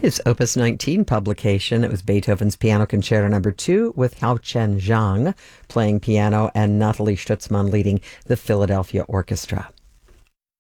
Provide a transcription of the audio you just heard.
His Opus 19 publication, it was Beethoven's Piano Concerto No. 2 with Hao-Chen Zhang playing piano and Nathalie Stutzmann leading the Philadelphia Orchestra.